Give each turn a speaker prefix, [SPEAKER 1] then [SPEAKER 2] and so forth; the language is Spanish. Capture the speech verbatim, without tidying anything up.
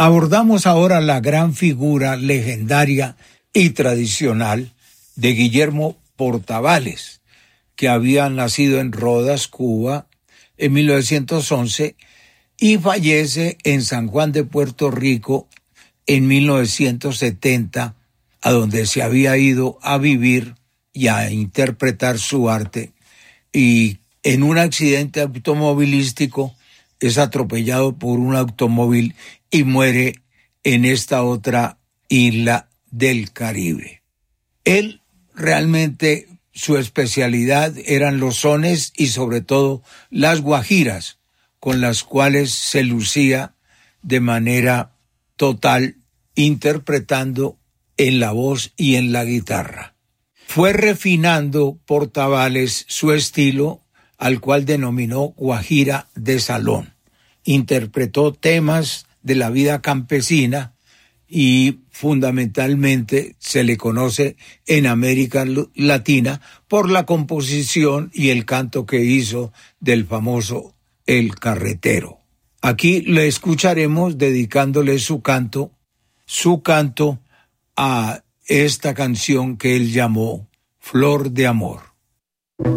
[SPEAKER 1] Abordamos ahora la gran figura legendaria y tradicional de Guillermo Portavales, que había nacido en Rodas, Cuba, en mil novecientos once y fallece en San Juan de Puerto Rico en mil novecientos setenta, a donde se había ido a vivir y a interpretar su arte, y en un accidente automovilístico es atropellado por un automóvil y muere en esta otra isla del Caribe. Él realmente, su especialidad eran los sones y sobre todo las guajiras, con las cuales se lucía de manera total, interpretando en la voz y en la guitarra. Fue refinando Portavales su estilo, al cual denominó guajira de salón. Interpretó temas de la vida campesina y fundamentalmente se le conoce en América Latina por la composición y el canto que hizo del famoso El Carretero. Aquí le escucharemos dedicándole su canto, su canto a esta canción que él llamó Flor de Amor.